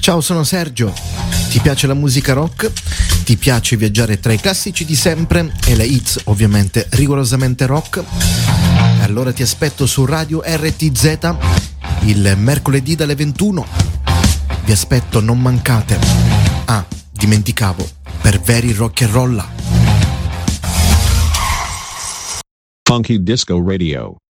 Ciao, sono Sergio. Ti piace la musica rock? Ti piace viaggiare tra i classici di sempre e le hits ovviamente rigorosamente rock? Allora ti aspetto su Radio RTZ il mercoledì dalle 21. Vi aspetto, non mancate. Ah, dimenticavo, per veri rock and roll. Funky Disco Radio.